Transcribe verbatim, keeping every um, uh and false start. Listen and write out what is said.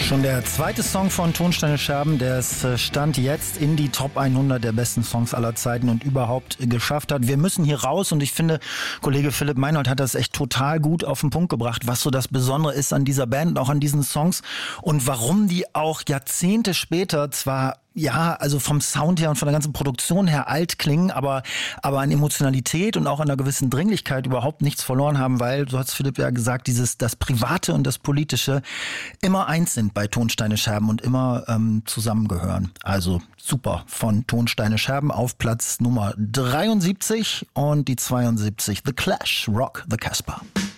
Schon der zweite Song von Tonsteine Scherben, der es stand jetzt in die Top hundert der besten Songs aller Zeiten und überhaupt geschafft hat. Wir müssen hier raus und ich finde, Kollege Philipp Meinhold hat das echt total gut auf den Punkt gebracht, was so das Besondere ist an dieser Band und auch an diesen Songs und warum die auch Jahrzehnte später zwar ja, also vom Sound her und von der ganzen Produktion her alt klingen, aber aber an Emotionalität und auch an einer gewissen Dringlichkeit überhaupt nichts verloren haben, weil, so hat es Philipp ja gesagt, dieses das Private und das Politische immer eins sind bei Tonsteine Scherben und immer ähm, zusammengehören. Also super von Tonsteine Scherben auf Platz Nummer dreiundsiebzig und die zweiundsiebzig The Clash, Rock the Casbah.